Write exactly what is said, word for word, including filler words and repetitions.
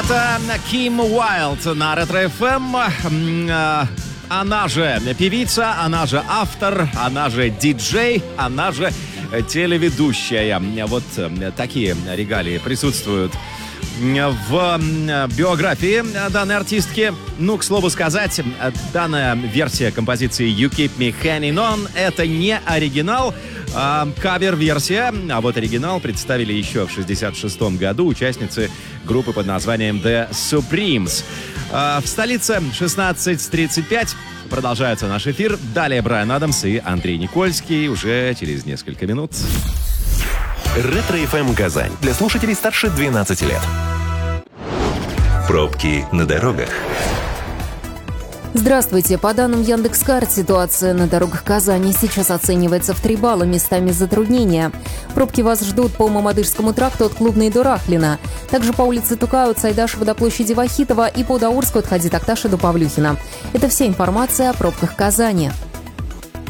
Это Ким Уайлд на Ретро-эф эм. Она же певица, она же автор, она же диджей, она же телеведущая. Вот такие регалии присутствуют в биографии данной артистки. Ну, к слову сказать, данная версия композиции You Keep Me Hanging On — это не оригинал, а кавер-версия. А вот оригинал представили еще в шестьдесят шестом году участницы группы под названием The Supremes. В столице шестнадцать тридцать пять. Продолжается наш эфир. Далее Брайан Адамс и Андрей Никольский уже через несколько минут. Ретро-эф эм Казань. Для слушателей старше двенадцати лет. Пробки на дорогах. Здравствуйте. По данным Яндекс.Карт, ситуация на дорогах Казани сейчас оценивается в три балла, местами затруднения. Пробки вас ждут по Мамадышскому тракту от Клубной до Рахлина. Также по улице Тукая от Сайдашева до площади Вахитова и по Даурскую от Хади Такташа до Павлюхина. Это вся информация о пробках Казани.